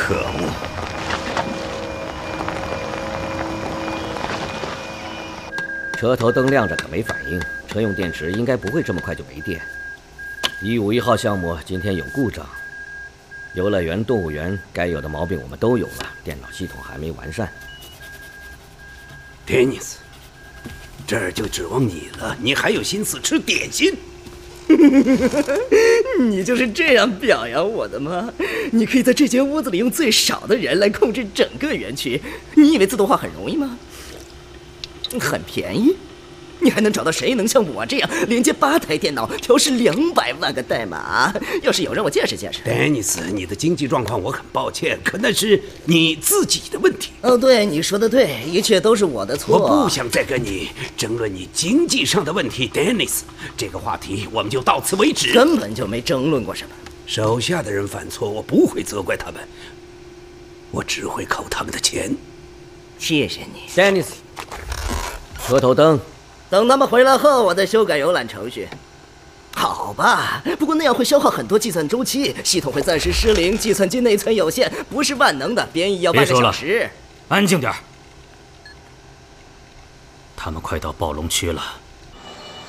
可恶！车头灯亮着可没反应，车用电池应该不会这么快就没电。151号项目今天有故障，游乐园、动物园该有的毛病我们都有了，电脑系统还没完善。 丹尼斯，这儿就指望你了，你还有心思吃点心？ 你就是这样表扬我的吗？你可以在这间屋子里用最少的人来控制整个园区，你以为自动化很容易吗？很便宜，你还能找到谁能像我这样连接8台电脑，调试200万个代码？要是有人，我见识见识。 丹尼斯，你的经济状况我很抱歉，可那是你自己的问题。 哦，对，你说的对，一切都是我的错。 我不想再跟你争论你经济上的问题，丹尼斯。这个话题我们就到此为止。 根本就没争论过什么。 手下的人犯错，我不会责怪他们，我只会扣他们的钱。 谢谢你 ，Dennis。车头灯， 等他们回来后，我再修改浏览程序。好吧，不过那样会消耗很多计算周期，系统会暂时失灵，计算机内存有限，不是万能的，编译要半个小时。 安静点。他们快到暴龙区了。